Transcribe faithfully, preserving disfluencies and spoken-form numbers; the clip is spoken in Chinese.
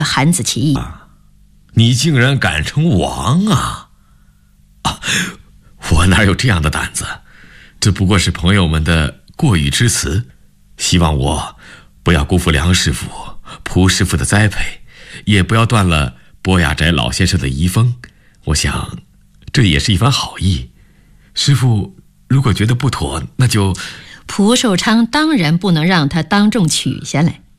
韩子其意。 啊，你竟然敢称王啊！啊，我哪有这样的胆子？这不过是朋友们的过语之词，希望我不要辜负梁师傅、蒲师傅的栽培，也不要断了波雅宅老先生的遗风。我想，这也是一番好意。师傅如果觉得不妥，那就…… 蒲寿昌当然不能让他当众取下来。